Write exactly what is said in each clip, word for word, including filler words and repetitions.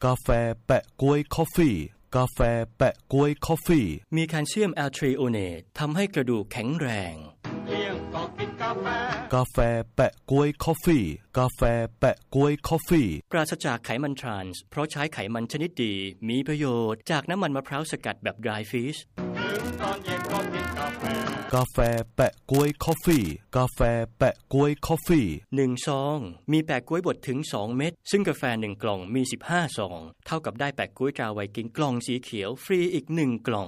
กาแฟแปะก๊วยคอฟฟี่กาแฟแปะก๊วยคอฟฟี่มีแคลเซียมแอลทริโอเนตทำให้กระดูกแข็งแรงเลี้ยงก็กินกาแฟกาแฟแปะก๊วยคอฟฟี่กาแฟแปะก๊วยคอฟฟี่ปราศจากไขมันทรานส์เพราะใช้ไขมันชนิดดีมีประโยชน์จากน้ำมันมะพร้าวสกัดแบบ dry fish ตอนเย็นก็กินกาแฟกาแฟแปะก๊วยคอฟฟี่กาแฟแปะก๊วยคอฟฟี่หนึ่งซองมีแปะก๊วยบดถึงสองเม็ดซึ่งกาแฟหนึ่งกล่องมีสิบห้าซองเท่ากับได้แปะก๊วยตราไวกิ้งกล่องสีเขียวฟรีอีกหนึ่งกล่อง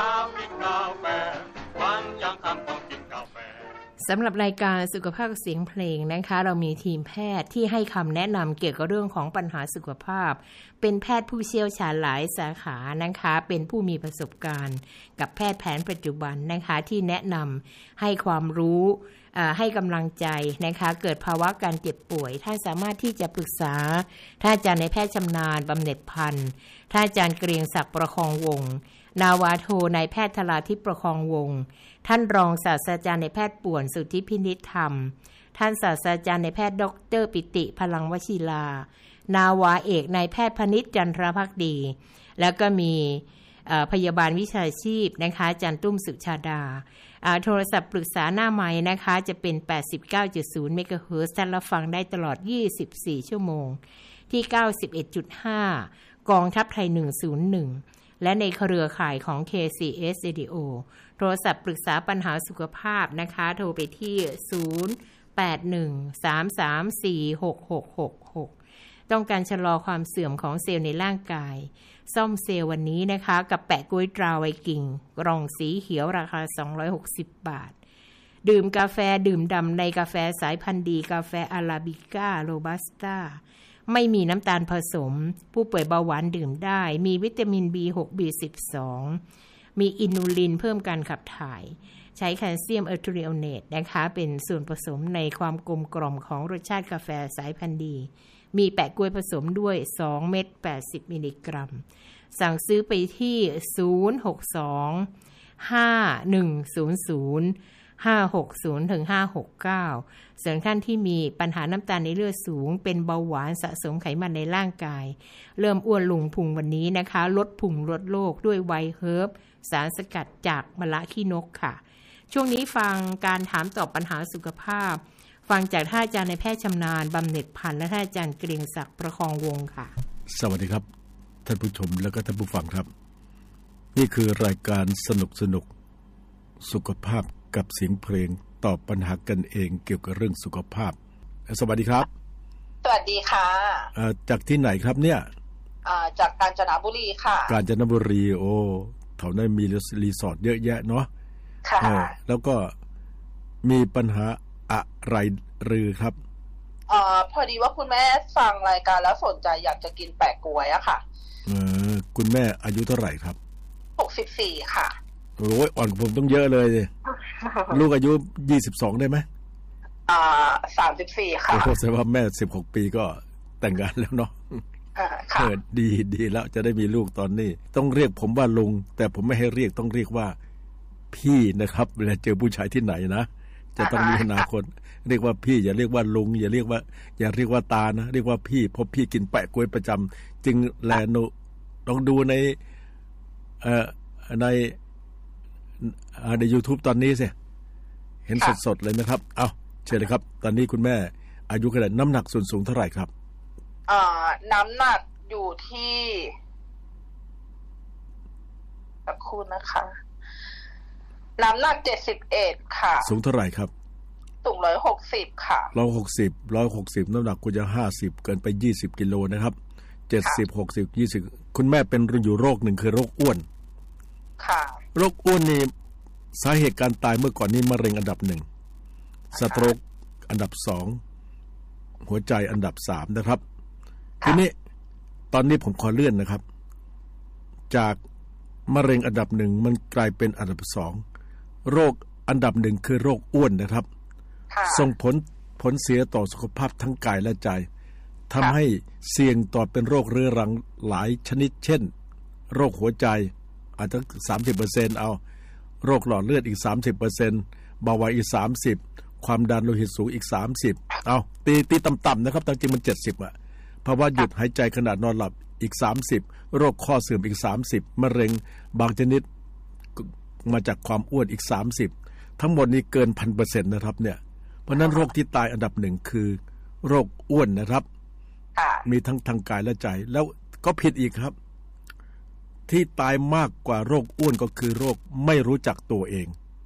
สำหรับรายการสุขภาพเสียงเพลงนะคะเรามีทีมแพทย์ที่ให้คำแนะนำเกี่ยวกับเรื่องของปัญหาสุขภาพเป็นแพทย์ผู้เชี่ยวชาญหลายสาขานะคะเป็นผู้มีประสบการณ์กับแพทย์แผนปัจจุบันนะคะที่แนะนำให้ความรู้ให้กำลังใจนะคะเกิดภาวะการเจ็บป่วยท่านสามารถที่จะปรึกษาท่านอาจารย์ในแพทย์ชำนาญบำเหน็จพันธ์ท่านอาจารย์เกรียงศักดิ์ประคองวงศ์นาวาโทนายแพทย์ธราทิพย์ประคองวงศ์ท่านรองศาสตราจารย์ในแพทย์ป่วนสุทธิพินิจธรรมท่านศาสตราจารย์ในแพทย์ดรปิติพลังวชิรานาวาเอกนายแพทย์พนิษฐ์จันทรภักดีแล้วก็มีพยาบาลวิชาชีพนะคะอาจารย์ตุ้มสุชาดาโทรศัพท์ปรึกษาหน้าไมค์นะคะจะเป็น แปดสิบเก้าจุดศูนย์ เมกะเฮิรตซ์ท่านรับฟังได้ตลอดยี่สิบสี่ชั่วโมงที่ เก้าสิบเอ็ดจุดห้า กองทัพไทยหนึ่งศูนย์หนึ่งและในเครือข่ายของ เค ซี เอส Radio โทรศัพท์ปรึกษาปัญหาสุขภาพนะคะโทรไปที่ศูนย์ แปด หนึ่ง สาม สาม สี่ หก หก หก หกต้องการชะลอความเสื่อมของเซลล์ในร่างกายซ่อมเซลล์วันนี้นะคะกับแปะก๊วยตราไวกิ้งกล่องสีเขียวราคาสองร้อยหกสิบบาทดื่มกาแฟดื่มดำในกาแฟสายพันธุ์ดีกาแฟอาราบิก้าโรบัสต้าไม่มีน้ำตาลผสมผู้ป่วยเบาหวานดื่มได้มีวิตามิน บี หก บี สิบสอง มีอินูลินเพิ่มการขับถ่ายใช้แคลเซียมแอลทริโอเนตนะคะเป็นส่วนผสมในความกลมกล่อมของรสชาติกาแฟสายพันธุ์ดีมีแปะกล้วยผสมด้วยสองเม็ดแปดสิบมิลลิกรัมสั่งซื้อไปที่ศูนย์ หก สอง ห้า หนึ่ง ศูนย์ ศูนย์ ห้า หก ศูนย์ ถึง ห้า หก เก้าส่วนท่านที่มีปัญหาน้ำตาลในเลือดสูงเป็นเบาหวานสะสมไขมันในร่างกายเริ่มอ้วนลงพุงวันนี้นะคะลดพุงลดโรคด้วยไวเฮิร์บสารสกัดจากมะละขี้นกค่ะช่วงนี้ฟังการถามตอบปัญหาสุขภาพฟังจากท่านอาจารย์ในแพทย์ชำนาญบำเหน็จพันธ์และท่านอาจารย์เกรียงศักดิ์ประคองวงศ์ค่ะสวัสดีครับท่านผู้ชมและก็ท่านผู้ฟังครับนี่คือรายการสนุกสนุกสุขภาพกับเสียงเพลงตอบปัญหากันเองเกี่ยวกับเรื่องสุขภาพสวัสดีครับสวัสดีค่ะจากที่ไหนครับเนี่ยจากกาญจนบุรีค่ะกาญจนบุรีโอ้แถวนั้นมีรีสอร์ทเยอะแยะเนาะค่ะแล้วก็มีปัญหาอะไรหรือครับอ่าพอดีว่าคุณแม่ฟังรายการแล้วสนใจอยากจะกินแปะก๊วยอะค่ะเออคุณแม่อายุเท่าไหร่ครับหกสิบสี่ค่ะโอ้ยอ่อนกว่าผมต้องเยอะเลยสิ ลูกอายุยี่สิบสองได้ไหมอ่าสามสิบสี่ค่ะโอ้แสดงว่าแม่สิบหกปีก็แต่งงานแล้วเนาะค่ะดีดีแล้วจะได้มีลูกตอนนี้ต้องเรียกผมว่าลุงแต่ผมไม่ให้เรียกต้องเรียกว่าพี่นะครับเวลาเจอผู้ชายที่ไหนนะจะต้องมีอนาคตเรียกว่าพี่อย่าเรียกว่าลุงอย่าเรียกว่าอย่าเรียกว่าตานะเรียกว่าพี่เพราะพี่กินแปะกล้วยประจำจึงแลนุลองดูในเอ่อในใน YouTube ตอนนี้สิเห็นสดๆเลยนะครับเอาเชิญเลยครับตอนนี้คุณแม่อายุเท่าไหร่น้ำหนักส่วนสูงเท่าไหร่ครับอ่าน้ำหนักอยู่ที่สักครู่นะคะน้ำหนักเจ็ดสิบเอ็ดค่ะสูงเท่าไหร่ครับสูงหนึ่งร้อยหกสิบค่ะหนึ่งร้อยหกสิบ หนึ่งร้อยหกสิบน้ำหนักควรจะห้าสิบเกินไปยี่สิบกิโลนะครับเจ็ดสิบ หกสิบ ยี่สิบคุณแม่เป็นอยู่โรคหนึ่งคือโรคอ้วนค่ะโรคอ้วนนี่สาเหตุการตายเมื่อก่อนนี้มะเร็งอันดับหนึ่งสโตรกอันดับสองหัวใจอันดับสามนะครับทีนี้ตอนนี้ผมขอเลื่อนนะครับจากมะเร็งอันดับหนึ่งมันกลายเป็นอันดับสองโรคอันดับหนึ่งคือโรคอ้วนนะครับส่งผลผลเสียต่อสุขภาพทั้งกายและใจทำให้เสี่ยงต่อเป็นโรคเรื้อรังหลายชนิดเช่นโรคหัวใจอาจจะ สามสิบเปอร์เซ็นต์ เอาโรคหลอดเลือดอีก สามสิบเปอร์เซ็นต์ เบาหวานอีกสามสิบความดันโลหิตสูงอีกสามสิบเอาตีตีต่ำๆนะครับจริงๆมันเจ็ดสิบอ่ะเพราะว่าหยุดหายใจขณะนอนหลับอีกสามสิบโรคข้อเสื่อมอีกสามสิบมะเร็งบางชนิดมาจากความอ้วนอีกสามสิบทั้งหมดนี้เกิน หนึ่งพันเปอร์เซ็นต์ นะครับเนี่ยเพราะนั้นโรคที่ตายอันดับหนึ่งคือโรคอ้วนนะครับมีทั้งทางกายและใจแล้วก็ผิดอีกครับที่ตายมากกว่าโรคอ้วนก็คือโรคไม่รู้จักตัวเอง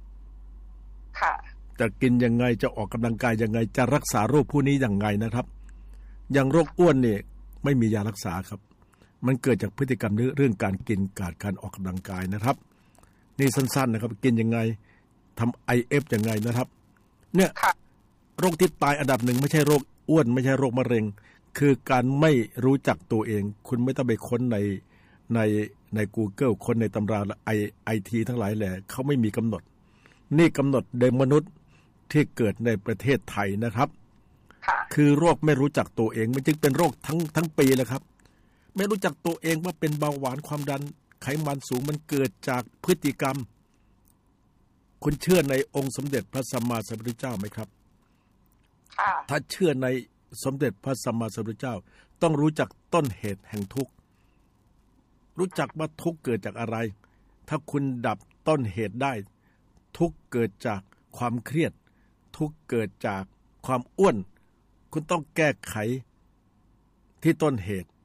จะกินยังไงจะออกกำลังกายยังไงจะรักษาโรคผู้นี้ยังไงนะครับอย่างโรคอ้วนเนี่ยไม่มียารักษาครับมันเกิดจากพฤติกรรมเรื่องการกินการการออกกำลังกายนะครับนี่สั้นๆนะครับกินยังไงทำ ไอ เอฟ ยังไงนะครับเนี่ยโรคที่ตายอันดับหนึ่งไม่ใช่โรคอ้วนไม่ใช่โรคมะเร็งคือการไม่รู้จักตัวเองคุณไม่ต้องไปค้นในในใน Google ค้นในตำราไอไอทีทั้งหลายแหละเขาไม่มีกำหนดนี่กำหนดโดยมนุษย์ที่เกิดในประเทศไทยนะครับคือโรคไม่รู้จักตัวเองมันจึงเป็นโรคทั้งทั้งปีเลยครับไม่รู้จักตัวเองว่าเป็นเบาหวานความดันไขมันสูงมันเกิดจากพฤติกรรมคุณเชื่อในองค์สมเด็จพระสัมมาสัมพุทธเจ้าไหมครับถ้าเชื่อในสมเด็จพระสัมมาสัมพุทธเจ้าต้องรู้จักต้นเหตุแห่งทุกข์รู้จักว่าทุกข์เกิดจากอะไรถ้าคุณดับต้นเหตุได้ทุกข์เกิดจากความเครียดทุกข์เกิดจากความอ้วนคุณต้องแก้ไขที่ต้นเหตุ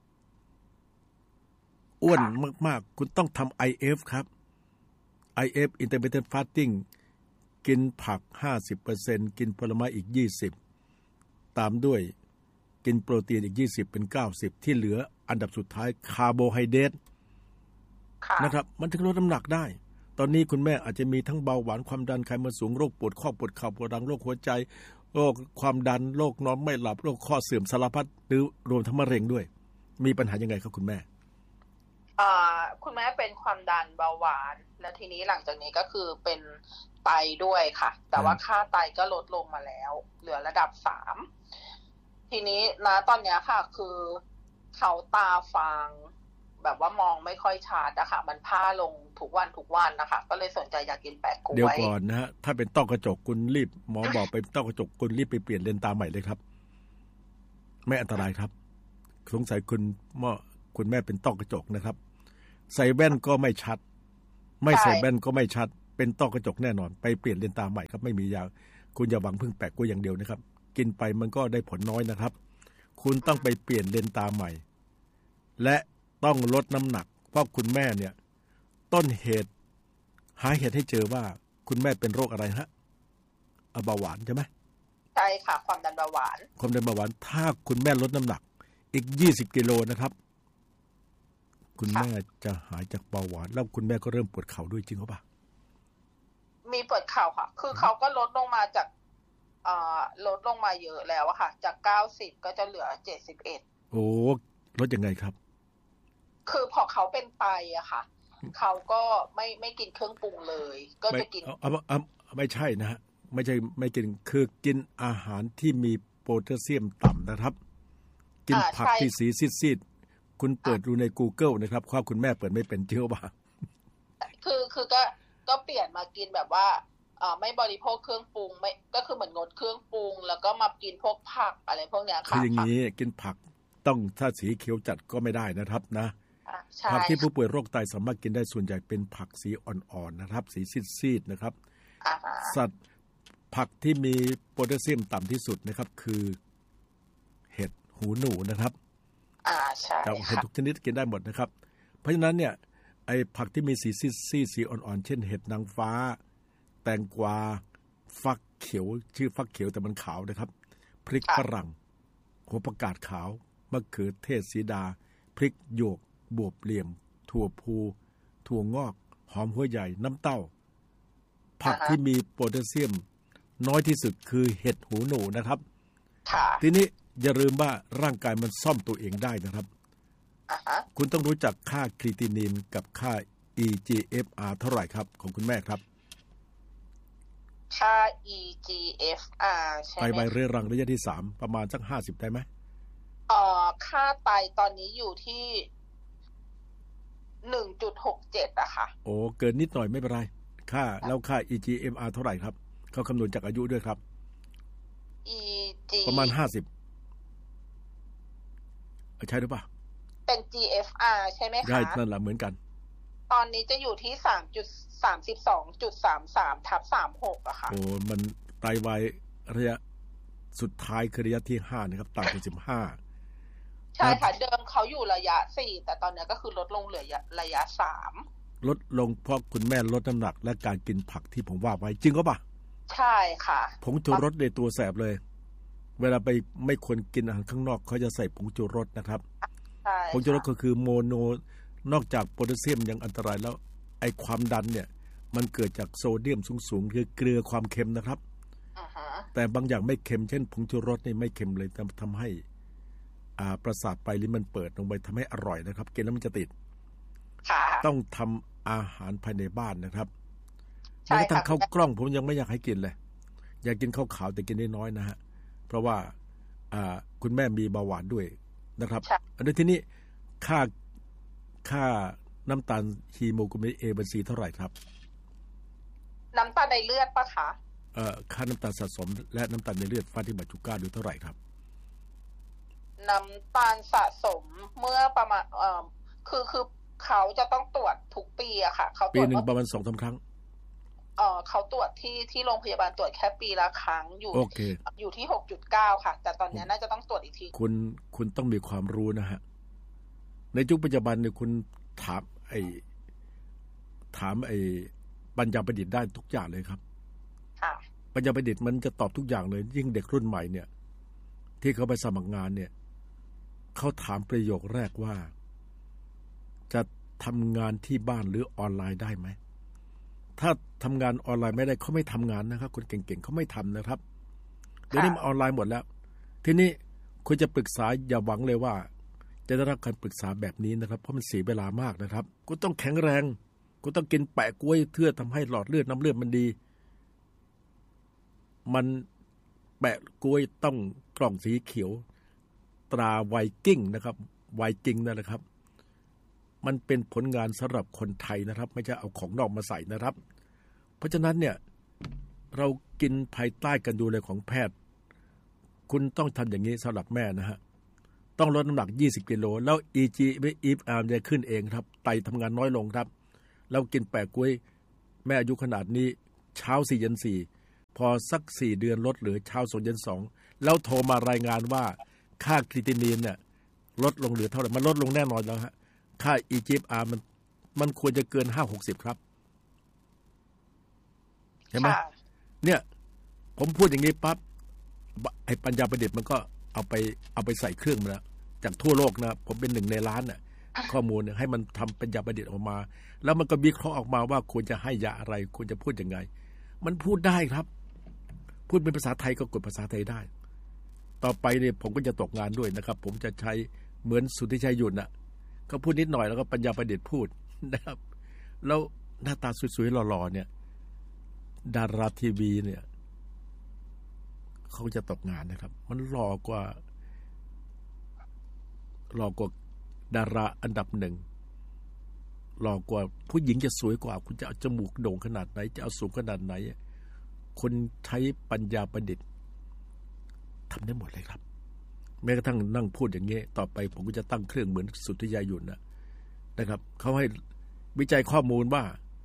อ้วนมากๆคุณต้องทำ ไอ เอฟ ครับ ไอ เอฟ Intermittent Fasting กินผัก ห้าสิบเปอร์เซ็นต์ กินผลไม้อีกยี่สิบตามด้วยกินโปรตีนอีกยี่สิบเป็นเก้าสิบที่เหลืออันดับสุดท้ายคาร์โบไฮเดรตนะครับมันถึงลดน้ำหนักได้ตอนนี้คุณแม่อาจจะมีทั้งเบาหวานความดันไขมันสูงโรคปวดข้อปวดเข่าปวดหลังโรคหัวใจโรคความดันโรคนอนไม่หลับโรคข้อเสื่อมสารพัดหรือรวมทั้งมะเร็งด้วยมีปัญหายังไงครับคุณแม่อ่าคุณแม่เป็นความดันเบาหวานแล้วทีนี้หลังจากนี้ก็คือเป็นไตด้วยค่ะแต่ว่าค่าไตก็ลดลงมาแล้วเหลือระดับสามทีนี้นะตอนนี้ค่ะคือเขาตาฟางแบบว่ามองไม่ค่อยชัดอะค่ะมันผ้าลงทุกวันทุกวันนะคะก็เลยสนใจอยากกินแปะกล้วยเดี๋ยวก่อนนะฮะถ้าเป็นต้อกระจกคุณรีบหมอบอกไปต้อกระจกคุณรีบไปเปลี่ยนเลนส์ตาใหม่เลยครับไม่อันตรายครับสงสัยคุณหมอคุณแม่เป็นต้อกระจกนะครับใส่แว่นก็ไม่ชัดไม่ใส่แว่นก็ไม่ชัดเป็นต้อกระจกแน่นอนไปเปลี่ยนเลนส์ตาใหม่ครับไม่มียาคุณอย่าหวังพึ่งแปะกล้วยอย่างเดียวนะครับกินไปมันก็ได้ผลน้อยนะครับคุณต้องไปเปลี่ยนเลนส์ตาใหม่และต้องลดน้ำหนักเพราะคุณแม่เนี่ยต้นเหตุหาเหตุให้เจอว่าคุณแม่เป็นโรคอะไรฮะเบาหวานใช่ไหมใช่ค่ะความดันเบาหวานความดันเบาหวานถ้าคุณแม่ลดน้ำหนักอีกยี่สิบกิโลนะครับคุณแม่จะหายจากเบาหวานแล้วคุณแม่ก็เริ่มปวดเข่าด้วยจริงหรือเปล่ามีปวดเข่าค่ะคือเขาก็ลดลงมาจากอ่าลดลงมาเยอะแล้วอะค่ะจากเก้าสิบก็จะเหลือเจ็ดสิบเอ็ดโอ้ลดยังไงครับคือพอเขาเป็นไตอะค่ะเขาก็ไม่ไม่กินเครื่องปรุงเลยก็จะกินเอาเอาไม่ใช่นะฮะไม่ใช่ไม่กินคือกินอาหารที่มีโพแทสเซียมต่ำนะครับกินผักที่สีซีดๆคุณเปิดดูใน Google นะครับว่าคุณแม่เปิดไม่เป็นเชื่อป่ะคือคือก็ก็เปลี่ยนมากินแบบว่าเอ่อไม่บริโภคเครื่องปรุงไม่ก็คือเหมือนงดเครื่องปรุงแล้วก็มากินพวกผักอะไรพวกเนี้ยค่ะคืออย่างนี้กินผักต้องถ้าสีเขียวจัดก็ไม่ได้นะครับนะผักที่ผู้ป่วยโรคไตสามารถกินได้ส่วนใหญ่เป็นผักสีอ่อนๆนะครับสีซีดๆนะครับสัตว์ผักที่มีโพแทสเซียมต่ำที่สุดนะครับคือเห็ดหูหนูนะครับอ่าใช่แต่เห็ดทุกชนิดกินได้หมดนะครับเพราะฉะนั้นเนี่ยไอ้ผักที่มีสีซีดๆสีอ่อนๆเช่นเห็ดนางฟ้าแตงกวาฟักเขียวชื่อฟักเขียวแต่มันขาวนะครับพริกฝรั่งหัวประกาศขาวมะเขือเทศสีดาพริกหยวกบวบเหลี่ยมถั่วพูถั่วงอกหอมหัวใหญ่น้ำเต้าผักที่มีโพแทสเซียมน้อยที่สุดคือเห็ดหูหนูนะครับทีนี้อย่าลืมว่าร่างกายมันซ่อมตัวเองได้นะครับคุณต้องรู้จักค่าครีตินินกับค่า อี จี เอฟ อาร์ เท่าไหร่ครับของคุณแม่ครับค่า อี จี เอฟ อาร์ ใช่ไหมไตวายเรื้อรังระยะที่สามประมาณสักห้าสิบได้ไหมเอ่อค่าไตตอนนี้อยู่ที่ หนึ่งจุดหกเจ็ด อะค่ะโอ้เกินนิดหน่อยไม่เป็นไรค่าแล้วค่า อี จี เอ็ม อาร์ เท่าไหร่ครับเขาคำนวณจากอายุด้วยครับอี จีประมาณห้าสิบใช่หรือเปล่าเป็น จี เอฟ อาร์ ใช่ไหมคะได้นั่นแหละเหมือนกันตอนนี้จะอยู่ที่ สามจุดสามสองจุดสามสาม ทับ สามหก อะค่ะโอ้มันไตวายระยะสุดท้ายคือระยะที่ห้านะครับต่ำกว่าสิบห้าใช่ค่ะเดิมเขาอยู่ระยะสี่แต่ตอนนี้ก็คือลดลงเหลือระยะสามลดลงเพราะคุณแม่ลดน้ำหนักและการกินผักที่ผมว่าไว้จริงก็ปะใช่ค่ะผงชูรสในตัวแสบเลยเวลาไปไม่ควรกินอาหารข้างนอกเขาจะใส่ผงชูรสนะครับผงชูรสก็คือโมโนนอกจากโพแทสเซียมยังอันตรายแล้วไอความดันเนี่ยมันเกิดจากโซเดียมสูงๆคือเกลือความเค็มนะครับ uh-huh. แต่บางอย่างไม่เค็มเช่นผงชูรสนี่ไม่เค็มเลยแต่ทำให้อ่าประสาทไปลิ้นมันเปิดลงไปทำให้อร่อยนะครับกินแล้วมันจะติดต้องทำอาหารภายในบ้านนะครับแม้กระทั่งข้าวกล้องผมยังไม่อยากให้กินเลยอยากกินข้าวขาวแต่กินได้น้อยนะฮะเพราะว่าอ่าคุณแม่มีเบาหวานด้วยนะครับอันนี้ทีนี้ค่าค่าน้ำตาลฮีโมโกลบิน เอ วัน ซี เท่าไหร่ครับน้ำตาลในเลือดปะคะเอ่อค่าน้ำตาลสะสมและน้ำตาลในเลือดฟาติมาชูก้าดูเท่าไหร่ครับน้ำตาลสะสมเมื่อประมาณเอ่อคือคือเขาจะต้องตรวจทุกปีอะค่ะเขาตรวจปีหนึ่งประมาณ สองถึงสาม ครั้งเอ่อเขาตรวจที่ที่โรงพยาบาลตรวจแค่ปีละครั้งอยู่ okay. อยู่ที่ หกจุดเก้า ค่ะแต่ตอนนี้น่าจะต้องตรวจอีกทีคุณคุณต้องมีความรู้นะฮะในยุคปัจจุบันเนี่ยคุณถามไอ้ถามไอ้ปัญญาประดิษฐ์ได้ทุกอย่างเลยครับค่ะปัญญาประดิษฐ์มันจะตอบทุกอย่างเลยยิ่งเด็กรุ่นใหม่เนี่ยที่เขาไปสมัครงานเนี่ยเขาถามประโยคแรกว่าจะทำงานที่บ้านหรือออนไลน์ได้ไหมถ้าทำงานออนไลน์ไม่ได้เขาไม่ทำงานนะครับคนเก่งๆเขาไม่ทำนะครับเดี๋ยวนี้มันออนไลน์หมดแล้วทีนี้คุณจะปรึกษาอย่าหวังเลยว่าจะได้รับการปรึกษาแบบนี้นะครับเพราะมันเสียเวลามากนะครับคุณต้องแข็งแรงคุณต้องกินแปะกล้วยเพื่อทำให้หลอดเลือดน้ำเลือดมันดีมันแปะกล้วยต้องกล่องสีเขียวตราไวกิ้งนะครับไวกิ้งนั่นแหละครับมันเป็นผลงานสำหรับคนไทยนะครับไม่ใช่เอาของนอกมาใส่นะครับเพราะฉะนั้นเนี่ยเรากินภายใต้การดูแลของแพทย์คุณต้องทำอย่างนี้สำหรับแม่นะฮะต้องลดน้ำหนักยี่สิบกิโลแล้ว อี จี เอฟ อาร์ จะขึ้นเองครับไตทำงานน้อยลงครับเรากินแปะกล้วยแม่อายุขนาดนี้เช้าสี่เย็นสี่พอสักสี่เดือนลดเหลือเช้าสองเย็นสองแล้วโทรมารายงานว่าค่าครีตินีนเนี่ยลดลงเหลือเท่าไหร่มันลดลงแน่นอนแล้วฮะค่า อี จี เอฟ อาร์ มันมันควรจะเกิน ห้าหกสิบ ครับเห็นไหมเนี่ยผมพูดอย่างนี้ปั๊บไอ้ปัญญาประดิษฐ์มันก็เอาไปเอาไปใส่เครื่องมาแล้วจากทั่วโลกนะผมเป็นหนึ่งในล้านน่ะข้อมูลเนี่ยให้มันทำปัญญาประดิษฐ์ออกมาแล้วมันก็วิเคราะห์ออกมาว่าควรจะให้ยาอะไรควรจะพูดยังไงมันพูดได้ครับพูดเป็นภาษาไทยก็กดภาษาไทยได้ต่อไปเนี่ยผมก็จะตกงานด้วยนะครับผมจะใช้เหมือนสุทธิชัยหยุ่นน่ะก็พูดนิดหน่อยแล้วก็ปัญญาประดิษฐ์พูดนะครับแล้วหน้าตาสวยๆหล่อๆเนี่ยดาราทีวีเนี่ยเขาจะตกงานนะครับมันหล่อกว่าหล่อกว่าดาราอันดับหนึ่งหล่อกว่าผู้หญิงจะสวยกว่าคุณจะเอาจมูกโด่งขนาดไหนจะเอาสูงขนาดไหนคนใช้ปัญญาประดิษฐ์ทำได้หมดเลยครับแม้กระทั่งนั่งพูดอย่างนี้ต่อไปผมก็จะตั้งเครื่องเหมือนสุทธิชัยหยุ่นนะนะครับเขาให้วิจัยข้อมูลว่า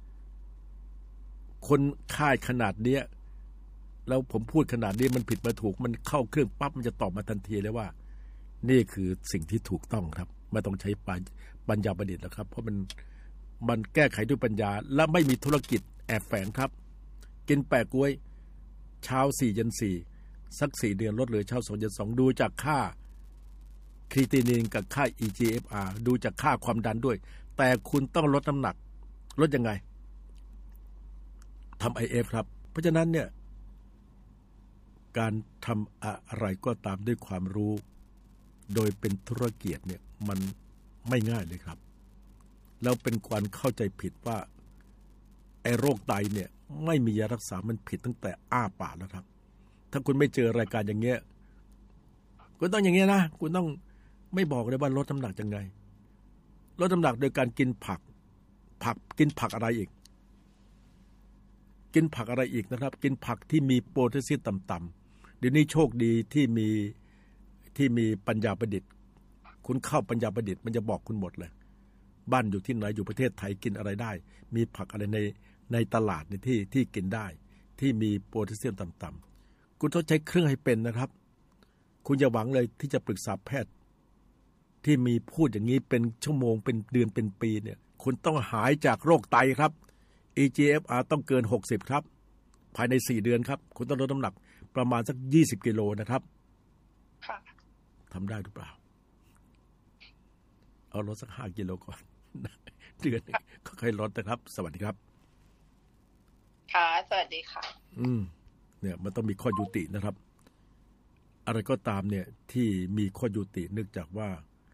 คนค่ายขนาดเนี้ยแล้วผมพูดขนาดนี้มันผิดมาถูกมันเข้าเครื่องปั๊บมันจะตอบมาทันทีเลยว่านี่คือสิ่งที่ถูกต้องครับไม่ต้องใช้ปัญญาประดิษฐ์แล้วครับเพราะมันมันแก้ไขด้วยปัญญาและไม่มีธุรกิจแอบแฝงครับกินแปะกล้วยเช้าสี่เย็นสี่สักสี่เดือนลดเหลือเช้าสองเย็นสองดูจากค่าครีตินินกับค่า อี จี เอฟ อาร์ ดูจากค่าความดันด้วยแต่คุณต้องลดน้ำหนักลดยังไงทำ ไอ เอฟ ครับเพราะฉะนั้นเนี่ยการทำอะไรก็ตามด้วยความรู้โดยเป็นธุรกิจเนี่ยมันไม่ง่ายเลยครับแล้วเป็นการเข้าใจผิดว่าไอ้โรคไตเนี่ยไม่มียารักษามันผิดตั้งแต่อ้าปากแล้วครับถ้าคุณไม่เจอรายการอย่างเงี้ยคุณต้องอย่างเงี้ยนะคุณต้องไม่บอกเลยว่าลดน้ำหนักยังไงลดน้ำหนักโดยการกินผักผักกินผักอะไรอีกกินผักอะไรอีกนะครับกินผักที่มีโพแทสเซียมต่ำๆเดี๋ยวนี้โชคดีที่มีที่มีปัญญาประดิษฐ์คุณเข้าปัญญาประดิษฐ์มันจะบอกคุณหมดเลยบ้านอยู่ที่ไหนอยู่ประเทศไทยกินอะไรได้มีผักอะไรในในตลาดในที่ที่กินได้ที่มีโพแทสเซียมต่ำๆคุณต้องใช้เครื่องให้เป็นนะครับคุณอย่าหวังเลยที่จะปรึกษาแพทย์ที่มีพูดอย่างนี้เป็นชั่วโมงเป็นเดือนเป็นปีเนี่ยคุณต้องหายจากโรคไตครับ อี จี เอฟ อาร์ ต้องเกินหกสิบครับภายในสี่เดือนครับคุณต้องลดน้ำหนักประมาณสักยี่สิบกิโลนะครับค่ะทำได้หรือเปล่าเอาลดสักห้ากิโลก่อนเดือนก็ค่อยลดนะครับสวัสดีครับค่ะสวัสดีค่ะอืมเนี่ยมันต้องมีข้อยุตินะครับอะไรก็ตามเนี่ยที่มีข้อยุติเนื่องจากว่า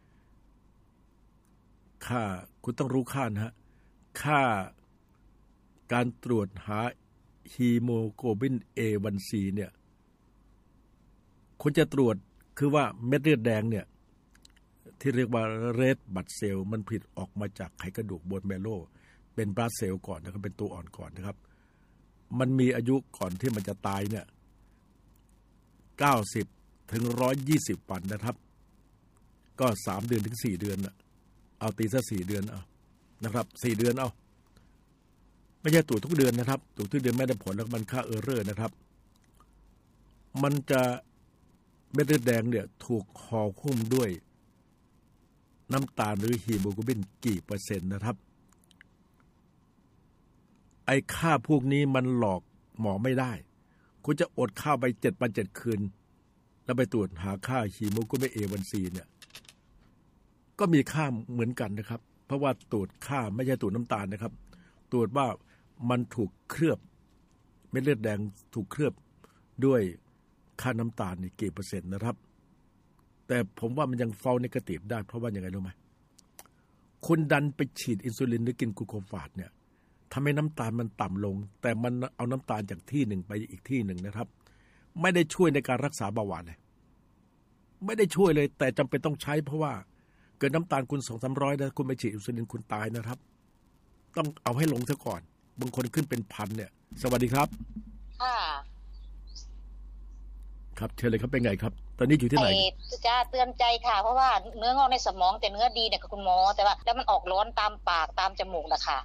ค่าคุณต้องรู้ค่านะฮะค่าการตรวจหาฮีโมโกลบิน เอ วัน ซี เนี่ยคุณจะตรวจคือว่าเม็ดเลือดแดงเนี่ยที่เรียกว่าเรดบัดเซลล์มันผลิตออกมาจากไขกระดูกบนแมโลเป็นบลาสเซลล์ก่อนนะครับเป็นตัวอ่อนก่อนนะครับมันมีอายุก่อนที่มันจะตายเนี่ยเก้าสิบถึงหนึ่งร้อยยี่สิบวันนะครับก็สามเดือนถึงสี่เดือนน่ะเอาตีซะสี่เดือนเอานะครับสี่เดือนเอาไม่ใช่ตรวจทุกเดือนนะครับตรวจทุกเดือนไม่ได้ผลแล้วมันค่าเออร์เรอร์นะครับมันจะเม็ดเลือดแดงเนี่ยถูกห่อหุ้มด้วยน้ำตาลหรือฮีโมโกลบินกี่เปอร์เซ็นต์นะครับไอ้ค่าพวกนี้มันหลอกหมอไม่ได้คุณจะอดข้าวไปเจ็ดวันเจ็ดคืนแล้วไปตรวจหาค่าฮีโมโกลบิน เอ วัน ซี เนี่ยก็มีค่าเหมือนกันนะครับเพราะว่าตรวจค่าไม่ใช่ตรวจน้ำตาลนะครับตรวจว่ามันถูกเคลือบเม็ดเลือดแดงถูกเคลือบด้วยค่าน้ำตาลนี่กี่เปอร์เซ็นต์นะครับแต่ผมว่ามันยังฟอลเนกาทีฟได้เพราะว่ายังไงรู้ไหมคุณดันไปฉีดอินซูลินหรือกินกลูโคฟาจเนี่ยทำให้น้ำตาลมันต่ำลงแต่มันเอาน้ำตาลจากที่หนึ่งไปอีกที่หนึ่งนะครับไม่ได้ช่วยในการรักษาเบาหวานเลยไม่ได้ช่วยเลยแต่จำเป็นต้องใช้เพราะว่าเกิดน้ำตาลคุณสองสามร้อยนะคุณไปฉีดอินซูลินคุณตายนะครับต้องเอาให้ลงซะก่อนบางคนขึ้นเป็นพันเนี่ยสวัสดีครับค่ะครับเชิญเลยครับเป็นไงครับตอนนี้อยู่ที่ไหนจะเตือนใจค่ะเพราะว่าเนื้องอกในสมองแต่เนื้อดีเนี่ยกับคุณหมอแต่ว่าแล้วมันออกร้อนตามปากตามจมูกนะคะ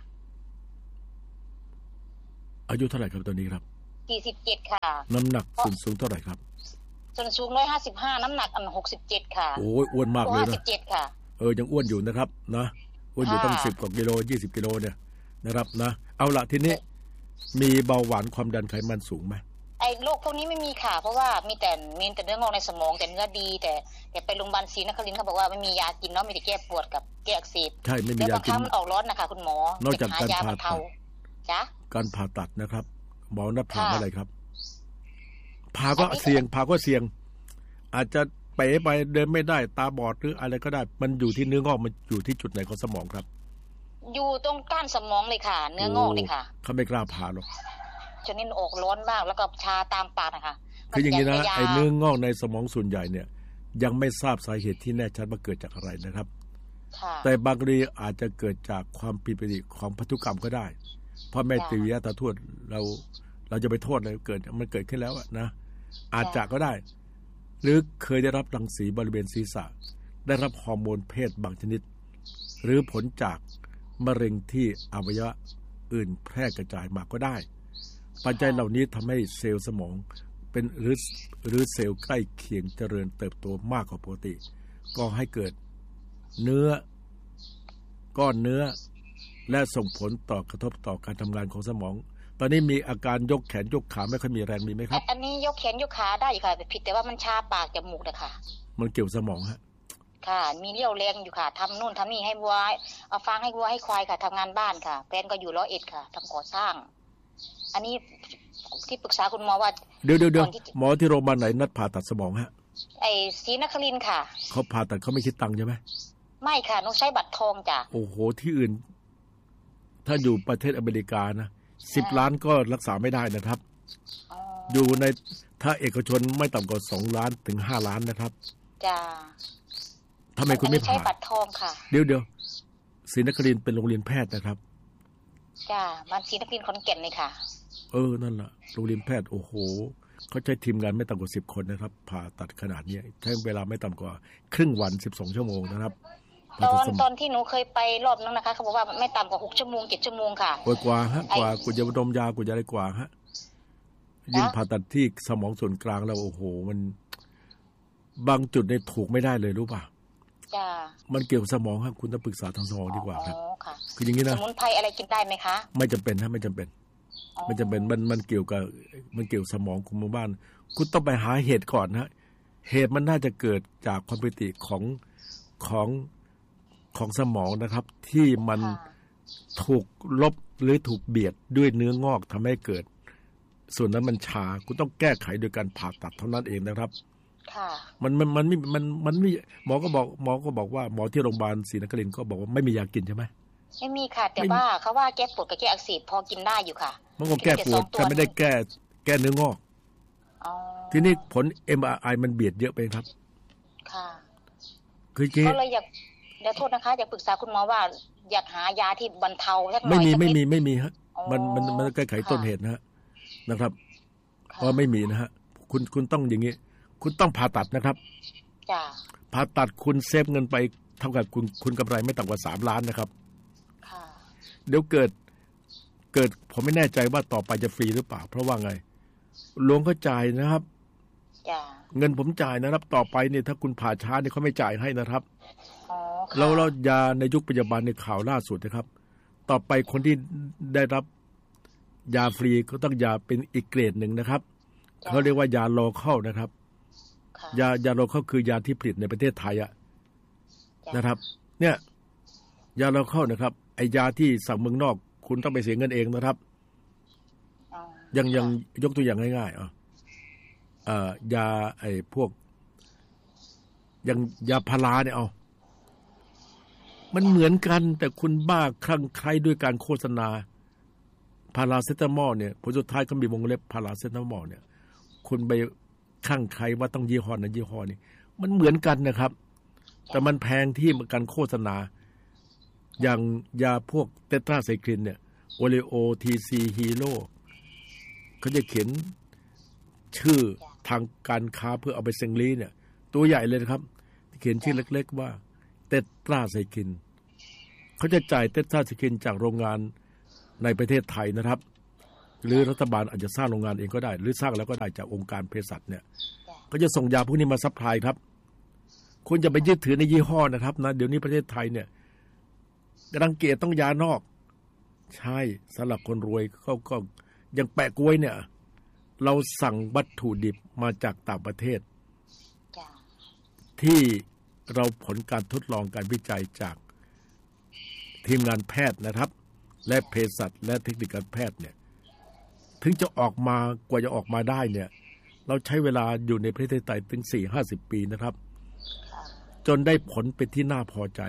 อายุเท่าไหร่ครับตอนนี้ครับสี่สิบเจ็ดค่ะน้ำหนักส่วนสูงเท่าไหร่ครับส่วนสูงหนึ่งร้อยห้าสิบห้าน้ำหนักอันหกสิบเจ็ดค่ะโอ้ยอ้วนมากเลยนะห้าสิบเจ็ดค่ะเออยังอ้วนอยู่นะครับนะอ้วนอยู่ตั้งสิบกว่ากิโลยี่สิบกิโลเนี่ยนะครับนะเอาละทีนี้มีเบาหวานความดันไขมันสูงไหมไอ้โรคพวกนี้ไม่มีค่ะเพราะว่ามีแต่มีแต่เนื้องอกในสมองแต่เนื้อดีแต่แต่ไปโรงพยาบาลศรีนครินทร์เขาบอกว่าไม่มียากินเนาะมีแต่แก้ปวดกับแก้อักเสบใช่ไม่มียากินแล้วบางครั้งมันออกร้อนนะคะคุณหมอนอกจากการผ่าตัดจ้ะการผ่าตัดนะครับหมอนัดผ่าอะไรครับผ่าก็เสี่ยงผ่าก็เสี่ยงอาจจะเป๋ไปเดินไม่ได้ตาบอดหรืออะไรก็ได้มันอยู่ที่เนื้องอกมันอยู่ที่จุดไหนของสมองครับอยู่ตรงก้านสมองเลยค่ะเนื้องอกเลยค่ะเขาไม่กล้าผ่าหรอกจนนี่ออกร้อนมากแล้วก็ชาตามปากนะคะคืออย่างนี้นะไอ้เนื้องอกในสมองส่วนใหญ่เนี่ยยังไม่ทราบสาเหตุที่แน่ชัดว่าเกิดจากอะไรนะครับแต่บางกรณีอาจจะเกิดจากความผิดปกติของพันธุกรรมก็ได้พ่อแม่ติวยาตาทวดเราเราจะไปโทษเลยเกิดมันเกิดขึ้นแล้วนะอาจจะก็ได้หรือเคยได้รับรังสีบริเวณศีรษะได้รับฮอร์โมนเพศบางชนิดหรือผลจากมะเร็งที่อวัยวะอื่นแพร่กระจายมาก็ได้ปัจจัยเหล่านี้ทำให้เซลล์สมองเป็นหรือหรือเซลล์ใกล้เคียงเจริญเติบโตมากกว่าปกติก็ให้เกิดเนื้อก้อนเนื้อและส่งผลต่อกระทบต่อการทำงานของสมองตอนนี้มีอาการยกแขนยกขาไม่ค่อยมีแรงมีไหมครับอันนี้ยกแขนยกขาได้ค่ะแต่ผิดแต่ว่ามันชาปากจมูกนะคะมันเกี่ยวสมองฮะค่ะมีเรี่ยวแรงอยู่ค่ะทำนู่นทำนี่ให้วัวเอาฟางให้วัวให้ควายค่ะทำงานบ้านค่ะแฟนก็อยู่ร้อยเอ็ดค่ะทำก่อสร้างอันนี้ที่ปรึกษาคุณหมอว่าเดี๋ยวเดี๋ยวเดี๋ยวหมอที่โรงพยาบาลไหนนัดผ่าตัดสมองฮะไอ้ศรีนครินทร์ค่ะเขาผ่าตัดเขาไม่คิดตังค์ใช่ไหมไม่ค่ะหนูใช้บัตรทองจ้ะโอ้โหที่อื่นถ้าอยู่ประเทศอเมริกานะสิบล้านก็รักษาไม่ได้นะครับอยู่ในถ้าเอกชนไม่ต่ำกว่าสองล้านถึงห้าล้านนะครับจ้าทำไมคุณไม่ผ่าใช้บัตรทองค่ะเดี๋ยวเดี๋ยวศรีนครินทร์เป็นโรงเรียนแพทย์นะครับจ้าบ้านศรีนครินทร์ขอนแก่นเลยค่ะเออนั่นแหละโรงเรียนแพทย์โอ้โหเขาใช้ทีมงานไม่ต่ำกว่าสิบคนนะครับผ่าตัดขนาดนี้ใช้เวลาไม่ต่ำกว่าครึ่งวันสิบสองชั่วโมงนะครับตอนตอนที่หนูเคยไปรอบนึงนะคะเขาบอกว่าไม่ต่ำกว่าหกชั่วโมงเจ็ดชั่วโมงค่ะกว่ากว่าฮะกว่ากูจะดมยากูจะอะไรกว่าฮะยิ่งผ่าตัดที่สมองส่วนกลางแล้วโอ้โหมันบางจุดเนี่ยถูกไม่ได้เลยรู้ป่ะจ้ามันเกี่ยวกับสมองครับคุณต้องปรึกษาทางสมองดีกว่าครับคืออย่างนี้นะสมุนไพรอะไรกินได้ไหมคะไม่จำเป็นฮะไม่จำเป็นไม่จำเป็นมันมันเกี่ยวกับมันเกี่ยวสมองคุณบ้านคุณต้องไปหาเหตุก่อนนะเหตุมันน่าจะเกิดจากความผิดปกติของของของสมองนะครับที่มันถูกลบหรือถูกเบียดด้วยเนื้องอกทำให้เกิดส่วนนั้นมันชาคุณต้องแก้ไขโดยการผ่าตัดเท่านั้นเองนะครับค่ะมันมันมันไม่มันมันไม่หมอก็บอกหมอก็บอกว่าหมอที่โรงพยาบาลศรีนครินทร์ก็บอกว่าไม่มียากินใช่ไหมไม่มีค่ะแต่ว่าเขาว่าแก้ปวดกับแก้อักเสบพอกินได้อยู่ค่ะมันก็แก้ปวดแต่ไม่ได้แก้แก้เนื้องอกทีนี้ผล เอ็ม อาร์ ไอ มันเบียดเยอะไปครับค่ะคือก็เลยอยากเดี๋ยวโทษนะคะอยากปรึกษาคุณหมอว่าอยากหายาที่บรรเทาสักหน่อยไม่มีไม่มีไม่มีฮะมันมันมันแก้ไขต้นเหตุนะฮะนะครับเพราะไม่มีนะฮะคุณคุณต้องอย่างนี้คุณต้องผ่าตัดนะครับจ้ะผ่าตัดคุณเซฟเงินไปเท่ากับคุณคุณกำไรไม่ต่ำกว่าสามล้านนะครับค่ะเดี๋ยวเกิดเกิดผมไม่แน่ใจว่าต่อไปจะฟรีหรือเปล่าเพราะว่าไงหลวงเขาจ่ายนะครับจ้ะเงินผมจ่ายนะครับต่อไปเนี่ยถ้าคุณผ่าช้าเนี่ยเขาไม่จ่ายให้นะครับอ๋อเราเรายาในยุคปัจจุบันในข่าวล่าสุดนะครับต่อไปคนที่ได้รับยาฟรีก็ต้องยาเป็นอีกเกรดหนึ่งนะครับเขาเรียกว่ายาโลคอลนะครับยายาโลคอลคือยาที่ผลิตในประเทศไทยอะนะครับเนี่ยยาโลคอลนะครับไอยาที่สั่งเมืองนอกคุณต้องไปเสียเงินเองนะครับยังยังยกตัวอย่างง่ายๆอ่ะอ่ายาไอพวกอย่างยาพาราเนี่ยเอามันเหมือนกันแต่คุณบ้าคลั่งไคล้ด้วยการโฆษณาพาราเซตามอลเนี่ยผลสุดท้ายก็มีวงเล็บพาราเซตามอลเนี่ยคุณไปคลั่งไคล้ว่าต้องยี่ห้อนั้นยี่ห้อนี้มันเหมือนกันนะครับแต่มันแพงที่การโฆษณาอย่างยาพวกเตตราไซคลินเนี่ยโอเลโอทีซีฮีโร่เขาจะเขียนชื่อทางการค้าเพื่อเอาไปเซ็งลีเนี่ยตัวใหญ่เลยนะครับเขียนชื่อเล็กๆว่าเตตราไซคลินเขาจะจ่ายเตตราไซคลินจากโรงงานในประเทศไทยนะครับหรือรัฐบาลอาจจะสร้างโรงงานเองก็ได้หรือสร้างแล้วก็ได้จากองค์การเภสัชเนี่ยก็จะส่งยาพวกนี้มาซัพพลายครับคุณจะไปยึดถือในยี่ห้อนะครับนะเดี๋ยวนี้ประเทศไทยเนี่ยรังเกียจต้องยานอกใช่สำหรับคนรวยเขาก็อย่างแปะกล้วยเนี่ยเราสั่งวัตถุดิบมาจากต่างประเทศที่เราผลการทดลองการวิจัยจากทีมงานแพทย์นะครับและเภสัชและเทคนิคการแพทย์เนี่ยถึงจะออกมากว่าจะออกมาได้เนี่ยเราใช้เวลาอยู่ในประเทศไทยถึง สี่ถึงห้าสิบ ปีนะครับจนได้ผลเป็นที่น่าพอใจ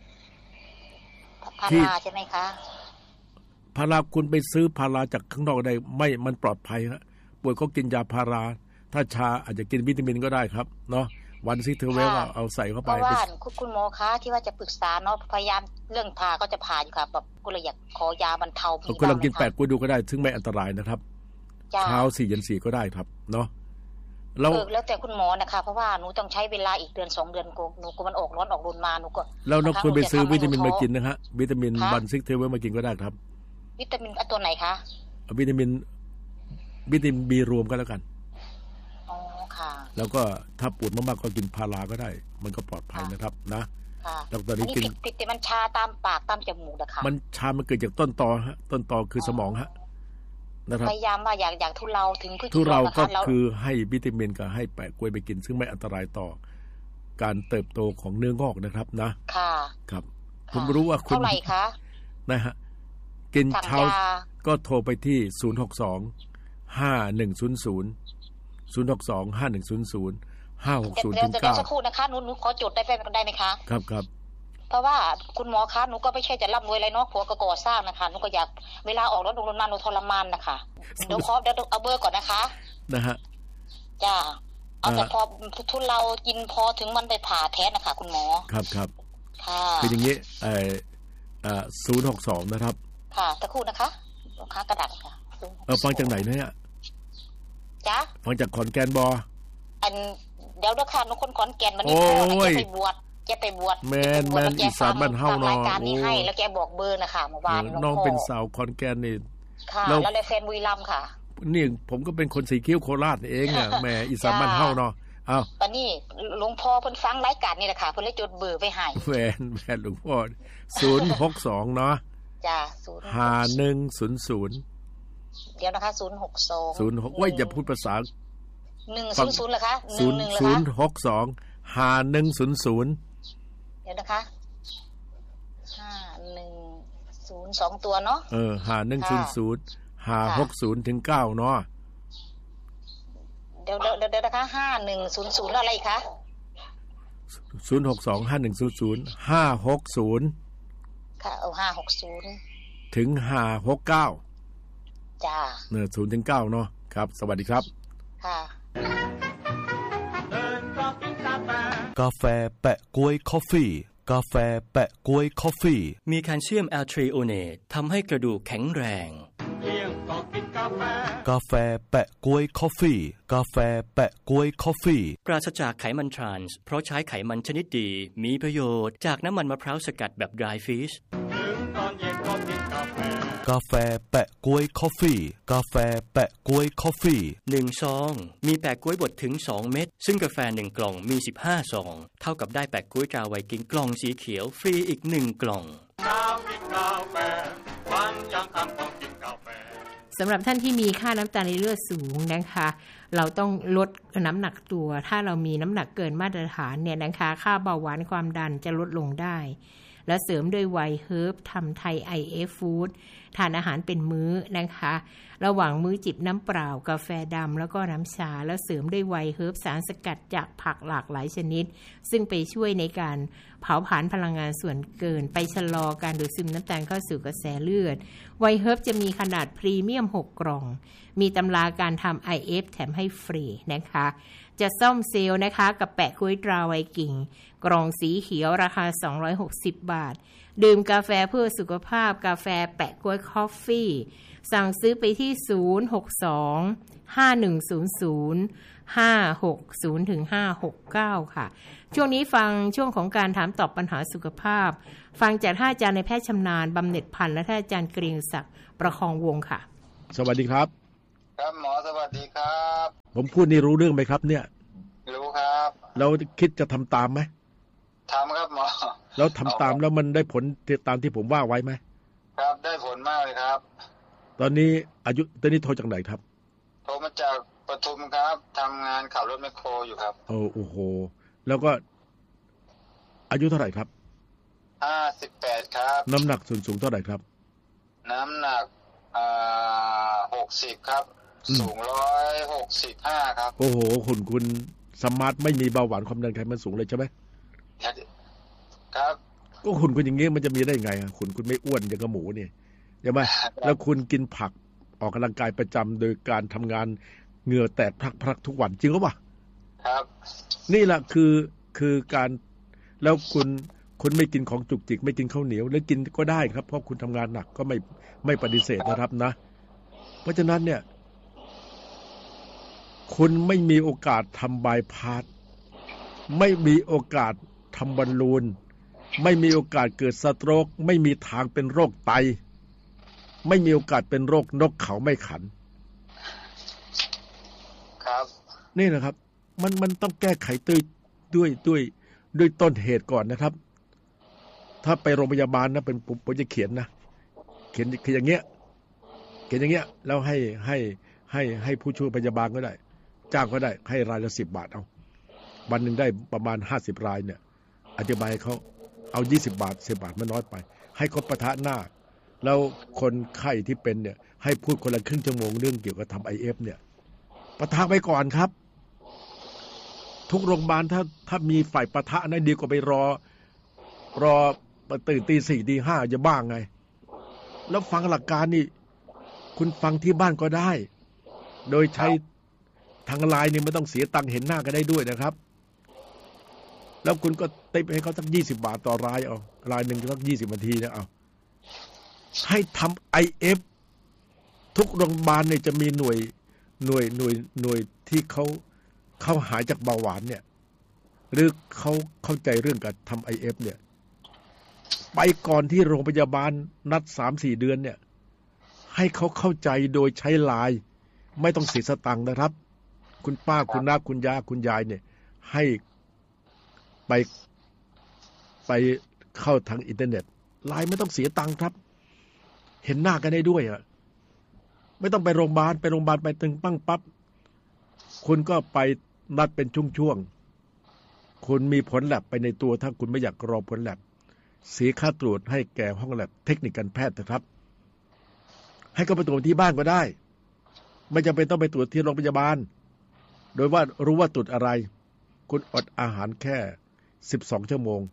พาราใช่ไหมคะพาราคุณไปซื้อพาราจากข้างนอกได้ไม่มันปลอดภัยฮะป่วยก็กินยาพาราถ้าชาอาจจะกินวิตามินก็ได้ครับเนาะวันซิเทอร์เวลเอาใส่เข้าไปเพราะว่าคุณหมอคะที่ว่าจะปรึกษาเนาะพยายามเรื่องพาก็จะผ่าอยู่ค่ะแบบก็เลยอยากขอยาบรรเทาคุณลองกินแปดกล้วยดูก็ได้ซึ่งไม่อันตรายนะครับเช้าสี่เย็นสี่ก็ได้ครับเนาะแล้วแล้วแต่คุณหมอนะคะเพราะว่าหนูต้องใช้เวลาอีกเดือนสองเดือนกูหนูก็มันออกร้อนออกรุนมาหนูก็แล้วเราควรไปซื้อวิตามินมากินนะฮะวิตามินบันซิกเทเวลมากินก็ได้ครับวิตามินตัวไหนคะวิตามินวิตามินบีรวมก็แล้วกันอ๋อค่ะแล้วก็ถ้าปวดมากๆก็กินพาราก็ได้มันก็ปลอดภัยนะครับนะแล้วตอนนี้กินติดแต่มันชาตามปากตามจมูกนะคะมันชามันเกิดจากต้นตอฮะต้นตอคือสมองฮะพยายามว่าอยากอยากทุเลาถึงพืชทุเลาก็คือให้วิตามินกับให้แปะกล้วยไปกินซึ่งไม่อันตรายต่อการเติบโตของเนื้องอกนะครับนะค่ะครับผมรู้ว่าคุณเท่าไหร่คะนะฮะกินเช้าก็โทรไปที่ศูนย์หกสอง ห้าหนึ่งศูนย์ศูนย์ ศูนย์หกสอง ห้าหนึ่งศูนย์ศูนย์ ห้าหกศูนย์ เก้าเดี๋ยวสักครู่นะคะหนูหนูขอจดได้ได้ไหมคะครับครับเพราะว่าคุณหมอคะหนูก็ไม่ใช่จะร่ำรวยอะไรเนาะผัวก็ก่อสร้างนะคะหนูก็อยากเวลาออกรถลงรถมาหนูทรมานนะคะเดี๋ยวขอเดี๋ยวเอาเบอร์ก่อนนะคะนะฮะจ้าเอาแต่พอทุนเรากินพอถึงมันไปผ่าแท้นะคะคุณหมอครับครับค่ะคืออย่างนี้เอ่อเอ่อศูนย์หกสองนะครับค่ะสักครู่นะคะลูกค้ากระดาษค่ะเออฟังจากไหนเนี่ยจจ๊ะฟังจากขอนแก่นบ่อันเดี๋ยวเด้อค่ะน้องคนขอนแก่นวันนี้พ่อจะไปบวชจะไปบวชแม่นแม่นอีสานบ้านเฮาเนาะรายการนี้ให้แล้วแกบอกเบอร์นะคะเมื่อวานน้องเป็นสาวขอนแก่นนี่ค่ะแล้วเลยแฟนบุรีรัมย์ค่ะนี่ผมก็เป็นคนสีคิ้วโคราชเองอ่ะแม่อีสานบ้านเฮาเนาะอ้าวตอนนี้หลวงพ่อเพิ่นฟังรายการนี่แหละค่ะเพิ่นเลยจดเบอร์ไว้ให้แม่นแม่หลวงพ่อศูนย์หกสองเนาะจ้ะห้าหนึ่งศูนย์ศูนย์เดี๋ยวนะคะศูนย์หกสองศูนย์หกว่าอย่าพูดภาษาหนึ่งศูนย์ศูนย์เหรอคะศูนย์ศูนย์หกสองห้าหนึ่งศูนย์ศูนย์เดี๋ยวนะคะห้าหนึ่งศูนย์สองตัวเนาะเออห้าหนึ่งศูนย์ศูนย์ห้าหกศูนย์ถึงเก้าเนาะเดี๋ยวเดี๋ยวเดี๋ยวนะคะห้าหนึ่งศูนย์ศูนย์แล้วอะไรอีกคะศูนย์หกสองห้าหนึ่งศูนย์ศูนย์ห้าหกศูนย์ค่ะเอาห้าหกศูนย์ถึงห้าหกเก้าจ้าเนื้อศูนย์ถึงเก้าเนาะครับสวัสดีครับค่ะกาแฟแปะก๊วยคอฟฟี่กาแฟแปะก๊วยคอฟฟี่มีแคลเซียมแอลทริโอเนตทำให้กระดูกแข็งแรงกาแฟแปะก๊วยคอฟฟี่กาแฟแปะก๊วยคอฟฟี่ปราศจากไขมันทรานส์เพราะใช้ไขมันชนิดดีมีประโยชน์จากน้ำมันมะพร้าวสกัดแบบ dry fish กาแฟแปะก๊วยคอฟฟี่กาแฟแปะก๊วยคอฟฟี่หนึ่งซองมีแปะก๊วยบดถึงสองเม็ดซึ่งกาแฟหนึ่งกล่องมีสิบห้าซองเท่ากับได้แปะก๊วยตราไวกิ้งกล่องสีเขียวฟรีอีกหนึ่งกล่องสำหรับท่านที่มีค่าน้ำตาลในเลือดสูงนะคะเราต้องลดน้ำหนักตัวถ้าเรามีน้ำหนักเกินมาตรฐานเนี่ยนะคะค่าเบาหวานความดันจะลดลงได้และเสริมด้วยไวเฮิร์บทำไทย ไอ เอฟ ฟู้ดทานอาหารเป็นมื้อนะคะระหว่างมื้อจิบน้ำเปล่ากาแฟดำแล้วก็น้ำชาแล้วเสริมด้วยไวเฮิร์บสารสกัดจากผักหลากหลายชนิดซึ่งไปช่วยในการเผาผลาญพลังงานส่วนเกินไปชะลอการดูดซึมน้ำตาลเข้าสู่กระแสเลือดไวเฮิร์บจะมีขนาดพรีเมียมหกกล่องมีตำราการทำ ไอ เอฟ แถมให้ฟรีนะคะจะซ่อมเซลล์นะคะกับแปะก๊วยตราไวกิ้งกล่องสีเขียวราคาสองร้อยหกสิบบาทดื่มกาแฟเพื่อสุขภาพกาแฟแปะก๊วยคอฟฟี่สั่งซื้อไปที่ศูนย์ หก สอง ห้า หนึ่ง ศูนย์ ศูนย์ ห้า หก ศูนย์ ถึง ห้า หก เก้าค่ะช่วงนี้ฟังช่วงของการถามตอบปัญหาสุขภาพฟังจากท่านอาจารย์ในแพทย์ชำนาญบำเหน็จพันธ์และท่านอาจารย์เกรียงศักดิ์ประคองวงค่ะสวัสดีครับครับหมอสวัสดีครับผมพูดนี่รู้เรื่องไหมครับเนี่ยรู้ครับแล้วคิดจะทำตามไหมทำครับหมอแล้วทำตามแล้วมันได้ผลตามที่ผมว่าไว้ไหมครับได้ผลมากเลยครับตอนนี้อายุตอนนี้โทรจากไหนครับโทรมาจากปทุมครับทำงานขับรถแมคโครอยู่ครับโอ้โอ้โหแล้วก็อายุเท่าไหร่ครับห้าสิบแปดครับน้ำหนักส่วนสูงเท่าไหร่ครับน้ำหนักอ่าหกสิบครับสูงร้อยหกสิบห้าครับโอ้โหคุณคุณสมาร์ทไม่มีเบาหวานความดันไขมันสูงเลยใช่ไหมครับก็คุณคุณอย่างงี้มันจะมีได้ไงอ่ะคุณคุณไม่อ้วนอย่างกับหมูเนี่ยใช่ไหมแล้วคุณกินผักออกกำลังกายประจำโดยการทำงานเหงื่อแตกพรักๆทุกวันจริงหรือเปล่าครับนี่แหละคือคือการแล้วคุณคุณไม่กินของจุกจิกไม่กินข้าวเหนียวแล้วกินก็ได้ครับเพราะคุณทำงานหนักก็ไม่ไม่ปฏิเสธนะครับนะเพราะฉะนั้นเนี่ยคุณไม่มีโอกาสทำบายพาสไม่มีโอกาสทำบอลลูนไม่มีโอกาสเกิดสโตรกไม่มีทางเป็นโรคไตไม่มีโอกาสเป็นโรคนกเขาไม่ขันครับนี่นะครับมันมันต้องแก้ไขด้วยด้วยด้วยด้วยต้นเหตุก่อนนะครับถ้าไปโรงพยาบาลนะเป็นผมผมจะเขียนนะเขียนคืออย่างเงี้ยเขียนอย่างเงี้ยแล้วให้ให้ให้ให้ผู้ช่วยพยาบาลก็ได้จ้างก็ได้ให้รายละสิบบาทเอาวันหนึ่งได้ประมาณห้าสิบรายเนี่ยอธิบายเขาเอายี่สิบบาทสิบบาทมันน้อยไปให้เขาปะทะหน้าแล้วคนไข้ที่เป็นเนี่ยให้พูดคนละครึ่งชั่วโมงเรื่องเกี่ยวกับทำ ไอ เอฟ เนี่ยปะทะไปก่อนครับทุกโรงพยาบาลถ้าถ้ามีฝ่ายปะทะนะดีกว่าไปรอรอตื่นตีสี่ตีห้าจะบ้างไงแล้วฟังหลักการนี่คุณฟังที่บ้านก็ได้โดยใช้ทางไลน์นี่ไม่ต้องเสียตังค์เห็นหน้ากันได้ด้วยนะครับแล้วคุณก็ติปให้เขาสักยี่สิบบาทต่อรายเอารายหนึ่งสักยี่สิบนาทีนะเอาให้ทำ ไอ เอฟ ทุกโรงพยาบาลเนี่ยจะมีหน่วยหน่วยหน่วยหน่วยที่เขาเขาหายจากเบาหวานเนี่ยหรือเขาเข้าใจเรื่องการทำ ไอ เอฟ เนี่ยไปก่อนที่โรงพยาบาลนัด สามสี่ เดือนเนี่ยให้เขาเข้าใจโดยใช้ไลน์ไม่ต้องเสียสตังค์นะครับคุณป้าคุณน้าคุณย่าคุณยายเนี่ยให้ไปไปเข้าทางอินเทอร์เน็ตไลน์ไม่ต้องเสียตังค์ครับเห็นหน้ากันได้ด้วยอ่ะไม่ต้องไปโรงพยาบาลไปโรงพยาบาลไปตึงปั้งปั๊บคุณก็ไปนัดเป็นช่วงๆคุณมีผลแลบไปในตัวถ้าคุณไม่อยากรอผลแลบเสียค่าตรวจให้แก่ห้องแลบเทคนิคการแพทย์นะครับให้เขาไปตรวจที่บ้านก็ได้ไม่จำเป็นต้องไปตรวจที่โรงพยาบาลโดยว่ารู้ว่าตรวจอะไรคุณอดอาหารแค่สิบสองชั่วโมง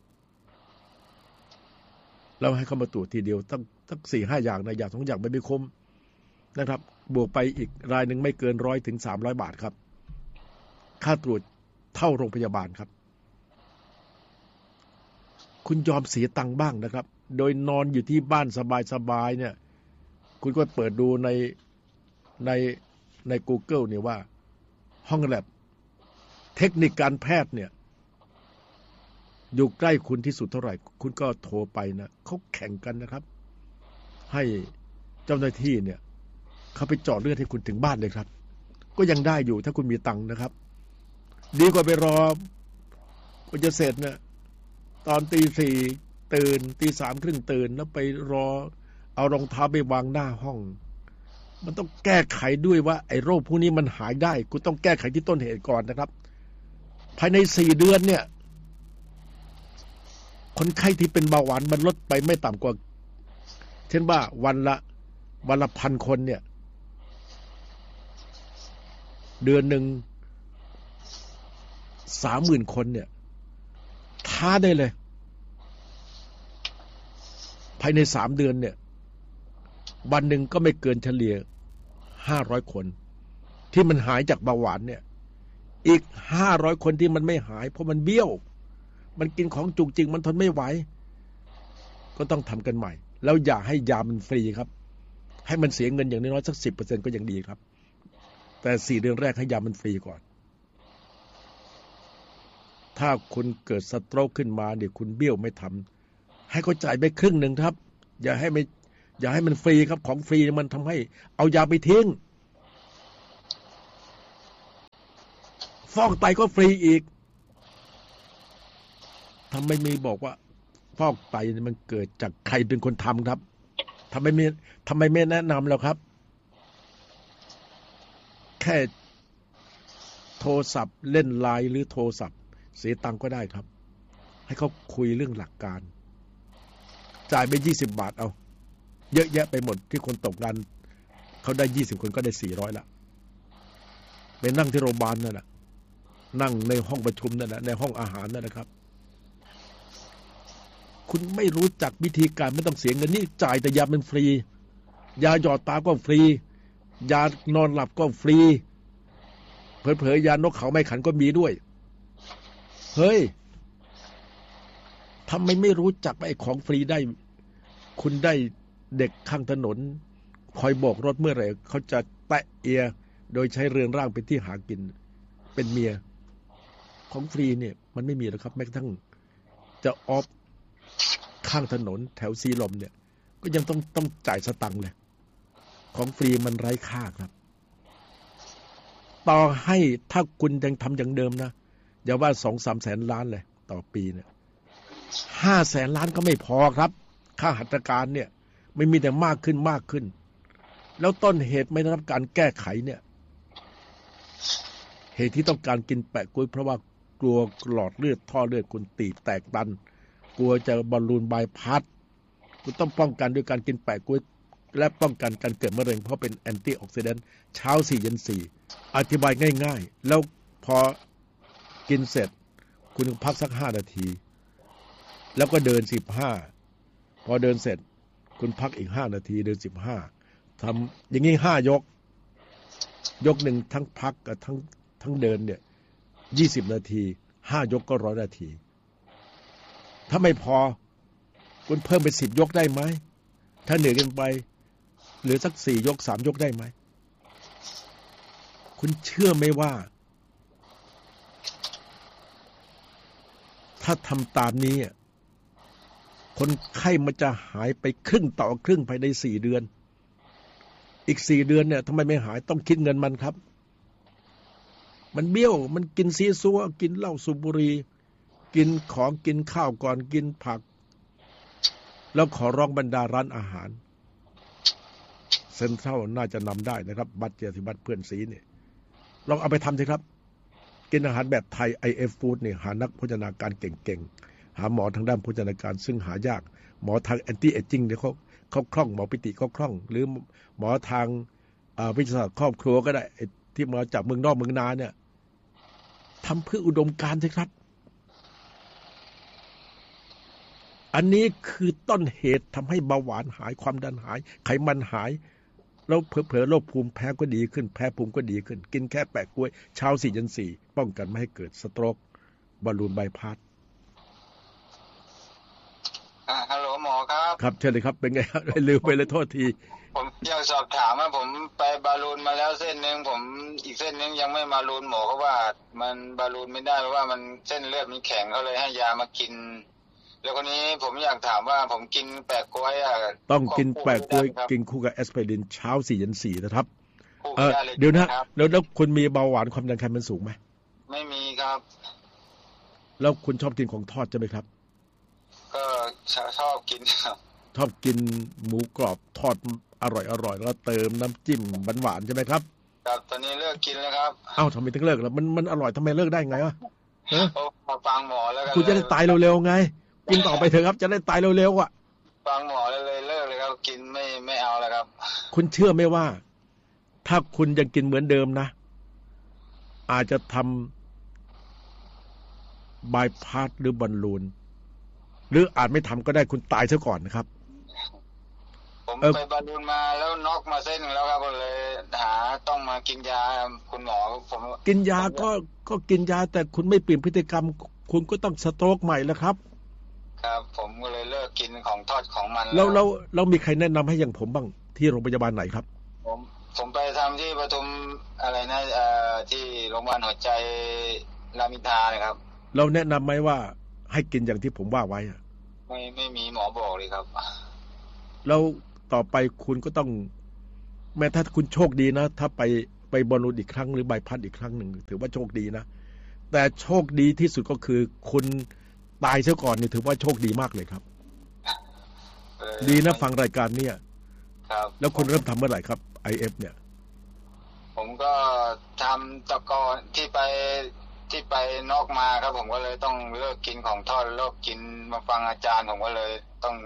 แล้วให้เขามาตรวจทีเดียวตั้งตั้ง สี่ห้า อย่างนะอย่างสองอย่างไม่คุ้มนะครับบวกไปอีกรายหนึ่งไม่เกินร้อยถึงสามร้อยบาทครับค่าตรวจเท่าโรงพยาบาลครับคุณยอมเสียตังค์บ้างนะครับโดยนอนอยู่ที่บ้านสบายๆเนี่ยคุณก็เปิดดูในในใน Google เนี่ยว่าห้องแลบเทคนิคการแพทย์เนี่ยอยู่ใกล้คุณที่สุดเท่าไหร่คุณก็โทรไปนะเขาแข่งกันนะครับให้เจ้าหน้าที่เนี่ยเขาไปเจาะเลือดให้คุณถึงบ้านเลยครับก็ยังได้อยู่ถ้าคุณมีตังค์นะครับดีกว่าไปรอคุณจะเสร็จนะตอนตีสี่ตื่นตีสามครึ่งตื่นแล้วไปรอเอารองเท้าไปวางหน้าห้องมันต้องแก้ไขด้วยว่าไอ้โรคพวกนี้มันหายได้คุณต้องแก้ไขที่ต้นเหตุก่อนนะครับภายในสี่เดือนเนี่ยคนไข้ที่เป็นเบาหวานมันลดไปไม่ต่ำกว่าเช่นว่าวันละวันละพันคนเนี่ยเดือนหนึ่งสามหมื่นคนเนี่ยท้าได้เลยภายในสามเดือนเนี่ยวันหนึ่งก็ไม่เกินเฉลี่ยห้าร้อยคนที่มันหายจากเบาหวานเนี่ยอีกห้าร้อยคนที่มันไม่หายเพราะมันเบี้ยวมันกินของจุกจิกมันทนไม่ไหวก็ต้องทำกันใหม่แล้วอย่าให้ยามันฟรีครับให้มันเสียเงินอย่างน้อยๆสัก สิบเปอร์เซ็นต์ ก็ยังดีครับแต่สี่เดือนแรกให้ยามันฟรีก่อนถ้าคุณเกิดสโตรกขึ้นมาเดี๋ยวคุณเบี้ยวไม่ทำให้เขาจ่ายไปครึ่งหนึ่งครับอย่าให้ไม่อย่าให้มันฟรีครับของฟรีมันทำให้เอายาไปทิ้งฟอกไตก็ฟรีอีกทำไมมีบอกว่าฟอกไตมันเกิดจากใครเป็นคนทำครับทำไมไม่ทำไมไม่แนะนำแล้วครับแค่โทรศัพท์เล่นไลน์หรือโทรศัพท์เสียตังค์ก็ได้ครับให้เขาคุยเรื่องหลักการจ่ายไปยี่สิบบาทเอาเยอะแยะไปหมดที่คนตกงานเขาได้ยี่สิบคนก็ได้สี่ร้อยละไปนั่งที่โรงพยาบาลนั่นแหละนั่งในห้องประชุมนั่นแหละในห้องอาหารนั่นนะครับคุณไม่รู้จักวิธีการไม่ต้องเสียเงินนี่จ่ายแต่ยาเป็นฟรียาหยอดตาก็ฟรียานอนหลับก็ฟรีเผลอๆยานกเขาไม่ขันก็มีด้วยเฮ้ยทำไมไม่รู้จักไอ้ของฟรีได้คุณได้เด็กข้างถนนคอยบอกรถเมื่อไหร่เขาจะแตะเอียโดยใช้เรือนร่างเป็นที่หากินเป็นเมียของฟรีเนี่ยมันไม่มีหรอกครับแม้กระทั่งจะออฟข้างถนนแถวซีลมเนี่ยก็ยังต้องต้องจ่ายสตังค์เลยของฟรีมันไร้ค่าครับต่อให้ถ้าคุณยังทำอย่างเดิมนะอย่าว่าสองสามแสนล้านเลยต่อปีเนี่ยห้าแสนล้านก็ไม่พอครับค่าหัตถการเนี่ยไม่มีแต่มากขึ้นมากขึ้นแล้วต้นเหตุไม่ได้รับการแก้ไขเนี่ยเหตุที่ต้องการกินแปะกล้วยเพราะว่ากลัวหลอดเลือดท่อเลือดคุณตีบแตกตันกลัวจะบอลลูนบายพาสคุณต้องป้องกันด้วยการกินแปะกล้วยและป้องกันการเกิดมะเร็งเพราะเป็นแอนตี้ออกซิแดนต์เช้าสี่เย็นสี่อธิบายง่ายๆแล้วพอกินเสร็จคุณพักสักห้านาทีแล้วก็เดินสิบห้าพอเดินเสร็จคุณพักอีกห้านาทีเดินสิบห้าทำอย่างนี้ห้ายกยกหนึ่งทั้งพักกับทั้งทั้งเดินเนี่ยยี่สิบนาทีห้ายกก็ร้อยนาทีถ้าไม่พอคุณเพิ่มเป็นสิบยกได้ไหมถ้าเหนื่อยเกินไปเหลือสักสี่ยกสามยกได้ไหมคุณเชื่อไหมว่าถ้าทำตามนี้คนไข้มันจะหายไปครึ่งต่อครึ่งภายในสี่เดือนอีกสี่เดือนเนี่ยทำไมไม่หายต้องคิดเงินมันครับมันเบี้ยวมันกินซีซัวกินเหล้าสูบบุหรี่กินของกินข้าวก่อนกินผักแล้วขอร้องบรรดาร้านอาหารเซ็นทรัลน่าจะนำได้นะครับบัตรเจติบัตรเพื่อนสีเนี่ยลองเอาไปทำสิครับกินอาหารแบบไทย ไอ เอฟ Food เนี่ยหานักโภชนาการเก่งๆหาหมอทางด้านโภชนาการซึ่งหายากหมอทางแอนตี้เอจจิ้งเนี่ยเขาเขาคล่องหมอปิติเขาคล่องหรือหมอทางวิทยาศาสตร์ครอบครัวก็ได้ที่มาจากเมืองนอกเมืองนาเนี่ยทำเพื่ออุดมการณ์สิครับอันนี้คือต้นเหตุทำให้เบาหวานหายความดันหายไขมันหายแล้วเผลอๆโรคภูมิแพ้ก็ดีขึ้นแพ้ภูมิก็ดีขึ้นกินแค่แปะกล้วยเช้าสี่ยันสี่ป้องกันไม่ให้เกิดสโตรกบอลลูนใบพัดอ่าฮัลโหลหมอครับครับเชิญเลยครับเป็นไงครับลืมไปเลยโทษทีผมอยากสอบถามว่าผมไปบอลลูนมาแล้วเส้นนึงผมอีกเส้นนึงยังไม่บอลลูนหมอเขาว่ามันบอลลูนไม่ได้เพราะว่ามันเส้นเลือดมันแข็งเขาเลยให้ยามากินแล้วคนนี้ผมอยากถามว่าผมกินแปะกล้วยอ่ะต้องกินแปะกล้วยกินคู่กับแอสไพรินเช้าสี่ยันสี่นะครับเออเดี๋ยวนะแล้วแล้วคุณมีเบาหวานความดันไขมันสูงไหมไม่มีครับแล้วคุณชอบกินของทอดใช่ไหมครับก็ชอบกินครับชอบกินหมูกรอบทอดอร่อยอร่อยแล้วเติมน้ำจิ้มหวานๆใช่ไหมครับครับตอนนี้เลิกกินแล้วครับเอ้าทำไมถึงเลิกล่ะมันมันอร่อยทำไมเลิกได้ไงวะฮะมาฟังหมอแล้วกันคุณจะได้ตายเร็วๆไงกินต่อไปเถอะครับจะได้ตายเร็วๆอ่ะฟังหมอเลยเลยเลิกเลยครับกินไม่ไม่เอาแล้วครับคุณเชื่อไหมว่าถ้าคุณยังกินเหมือนเดิมนะอาจจะทำบายพาสหรือบอลลูนหรืออาจไม่ทำก็ได้คุณตายซะก่อนนะครับผมไปบอลลูนมาแล้วน็อกมาเส้นแล้วครับเลยหาต้องมากินยาคุณหมอผมกินยาก็ก็กินยาแต่คุณไม่เปลี่ยนพฤติกรรมคุณก็ต้องสโตรกใหม่แล้วครับครับผมก็เลยเลิกกินของทอดของมันแล้วแล้วเรามีใครแนะนำให้อย่างผมบ้างที่โรงพยาบาลไหนครับผมผมไปทำที่ปทุมอะไรนะเอ่อที่โรงพยาบาลหัวใจรามินทราเลยครับเราแนะนำไหมว่าให้กินอย่างที่ผมว่าไว้ไม่ไม่มีหมอบอกเลยครับแล้วต่อไปคุณก็ต้องแม้ถ้าคุณโชคดีนะถ้าไปไปบอลลูนอีกครั้งหรือใบพัดอีกครั้งหนึ่งถือว่าโชคดีนะแต่โชคดีที่สุดก็คือคุณตายซะก่อนนี่ถือว่าโชคดีมากเลยครับดีนะฟังรายการเนี่ยครับแล้วคุณเริ่มทำเมื่อไหร่ครับ ไอ เอฟ เนี่ยผมก็ทำตะกอนที่ไปที่ไปนอกมาครับผมก็เลยต้องเลิกกินของทอดเลิกกินมาฟังอาจารย์ผมก็เลยต้อง